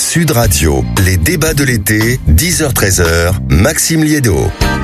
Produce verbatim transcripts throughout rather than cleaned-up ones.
Sud Radio, les débats de l'été, dix heures treize heures, Maxime Liédo.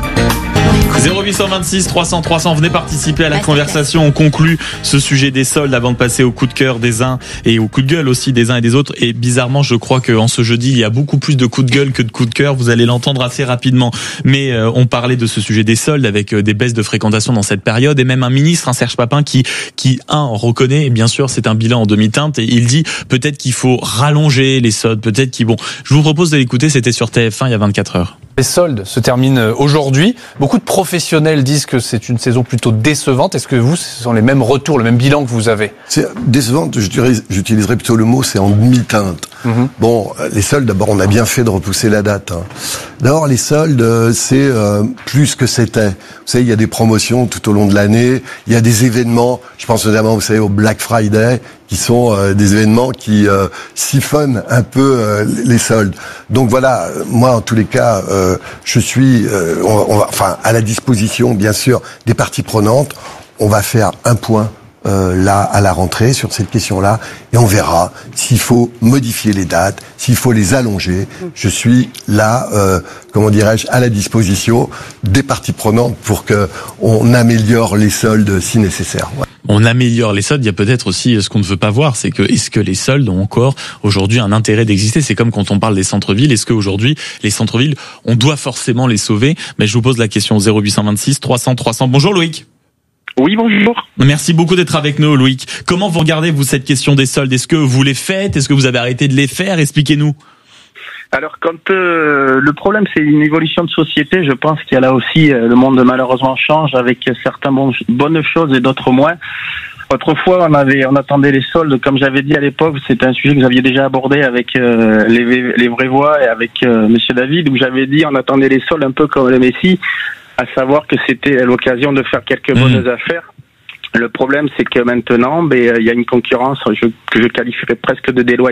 zéro huit cent vingt-six trois cents trois cents, venez participer à la conversation. On conclut ce sujet des soldes avant de passer au coup de cœur des uns et au coup de gueule aussi des uns et des autres. Et bizarrement, je crois qu'en ce jeudi, il y a beaucoup plus de coups de gueule que de coups de cœur. Vous allez l'entendre assez rapidement. Mais euh, on parlait de ce sujet des soldes avec euh, des baisses de fréquentation dans cette période. Et même un ministre, un Serge Papin, qui, qui un, reconnaît, et bien sûr, c'est un bilan en demi-teinte. Et il dit peut-être qu'il faut rallonger les soldes. Peut-être qu'il... Bon, je vous propose de l'écouter. C'était sur T F un il y a vingt-quatre heures. Les soldes se terminent aujourd'hui. Beaucoup de professionnels disent que c'est une saison plutôt décevante. Est-ce que vous, ce sont les mêmes retours, le même bilan que vous avez ? C'est décevante, je dirais, j'utiliserais plutôt le mot, c'est en demi-teinte. Mmh. Bon, les soldes, d'abord, on a bien fait de repousser la date. Hein. D'abord, les soldes, c'est euh, plus que c'était. Vous savez, il y a des promotions tout au long de l'année, il y a des événements, je pense notamment, vous savez, au Black Friday, qui sont euh, des événements qui euh, siphonnent un peu euh, les soldes. Donc voilà, moi en tous les cas, euh, je suis, euh, on, on va, enfin, à la disposition, bien sûr, des parties prenantes. On va faire un point euh, là à la rentrée sur cette question-là, et on verra s'il faut modifier les dates, s'il faut les allonger. Je suis là, euh, comment dirais-je, à la disposition des parties prenantes pour que on améliore les soldes si nécessaire. Ouais. On améliore les soldes. Il y a peut-être aussi ce qu'on ne veut pas voir, c'est que est-ce que les soldes ont encore aujourd'hui un intérêt d'exister ? C'est comme quand on parle des centres-villes. Est-ce qu'aujourd'hui les centres-villes, on doit forcément les sauver ? Mais je vous pose la question zéro huit cent vingt-six trois cents trois cents. Bonjour Loïc. Oui, bonjour. Merci beaucoup d'être avec nous, Loïc. Comment vous regardez vous cette question des soldes ? Est-ce que vous les faites ? Est-ce que vous avez arrêté de les faire ? Expliquez-nous. Alors, quand euh, le problème, c'est une évolution de société, je pense qu'il y a là aussi, euh, le monde malheureusement change avec certaines bon, bonnes choses et d'autres moins. Autrefois, on avait, on attendait les soldes, comme j'avais dit à l'époque, c'était un sujet que vous aviez déjà abordé avec euh, les, les vraies voix et avec euh, Monsieur David, où j'avais dit on attendait les soldes un peu comme le Messie, à savoir que c'était l'occasion de faire quelques mmh. bonnes affaires. Le problème, c'est que maintenant, ben, il y a une concurrence je, que je qualifierais presque de déloyale.